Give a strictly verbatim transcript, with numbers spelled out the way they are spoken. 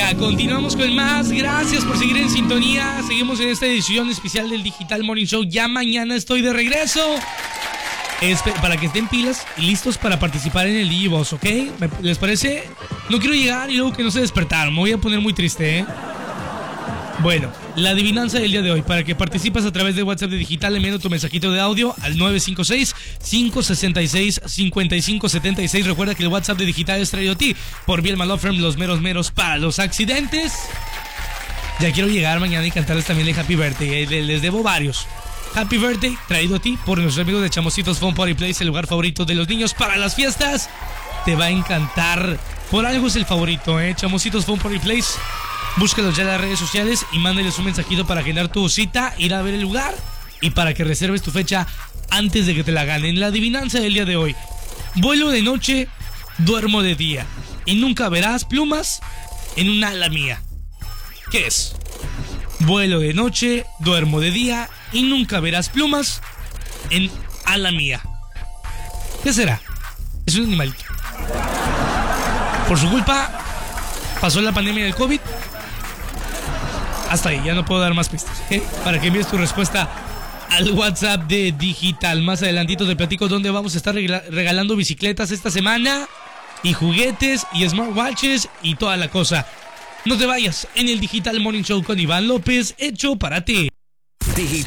Venga, continuamos con más. Gracias por seguir en sintonía. Seguimos en esta edición especial del Digital Morning Show. Ya mañana estoy de regreso. Espe- para que estén pilas y listos para participar en el Digiboss, ¿ok? ¿Les parece? No quiero llegar y luego que no se despertaron. Me voy a poner muy triste, ¿eh? Bueno, la adivinanza del día de hoy. Para que participes a través de WhatsApp de Digital, enviando tu mensajito de audio al nueve cinco seis, cinco seis seis, cinco cinco siete seis. Recuerda que el WhatsApp de Digital es traído a ti por Bielma Law Firm, los meros meros para los accidentes. Ya quiero llegar mañana y cantarles también el Happy Birthday. Les debo varios. Happy Birthday, traído a ti por nuestros amigos de Chamositos Fun Party Place, el lugar favorito de los niños para las fiestas. Te va a encantar. Por algo es el favorito, ¿eh? Chamositos Fun Party Place. Búscalos ya en las redes sociales y mándales un mensajito para agendar tu cita, ir a ver el lugar y para que reserves tu fecha antes de que te la ganen. La adivinanza del día de hoy. Vuelo de noche, duermo de día y nunca verás plumas en un ala mía. ¿Qué es? Vuelo de noche, duermo de día y nunca verás plumas en ala mía. ¿Qué será? Es un animalito. Por su culpa pasó la pandemia del COVID. Hasta ahí, ya no puedo dar más pistas, ¿eh? Para que envíes tu respuesta al WhatsApp de Digital. Más adelantito te platico dónde vamos a estar regla- regalando bicicletas esta semana, y juguetes, y smartwatches, y toda la cosa. No te vayas, en el Digital Morning Show con Iván López, hecho para ti.